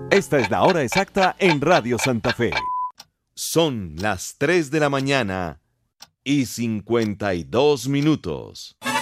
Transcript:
Esta es la hora exacta en Radio Santa Fe. Son las 3 de la mañana y 52 minutos.